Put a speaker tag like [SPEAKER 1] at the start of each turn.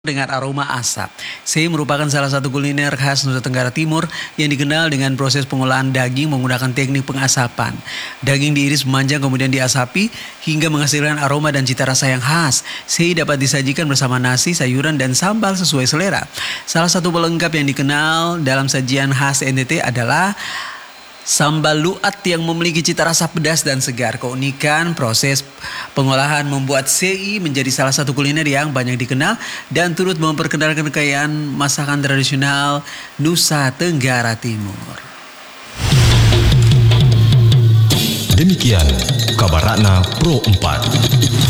[SPEAKER 1] dengan aroma asap. Sei merupakan salah satu kuliner khas Nusa Tenggara Timur yang dikenal dengan proses pengolahan daging menggunakan teknik pengasapan. Daging diiris memanjang kemudian diasapi hingga menghasilkan aroma dan cita rasa yang khas. Sei dapat disajikan bersama nasi, sayuran, dan sambal sesuai selera. Salah satu pelengkap yang dikenal dalam sajian khas NTT adalah sambal luat yang memiliki cita rasa pedas dan segar. Keunikan proses pengolahan membuat sei menjadi salah satu kuliner yang banyak dikenal dan turut memperkenalkan kekayaan masakan tradisional Nusa Tenggara Timur.
[SPEAKER 2] Demikian kabar Ratna Pro 4.